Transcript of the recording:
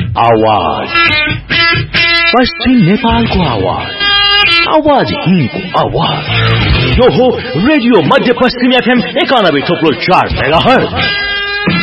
आवाज पश्चिम नेपालको आवाज हिन्दको आवाज यो हो रेडियो मध्य पश्चिम FM 91.4 मेगाहर्ज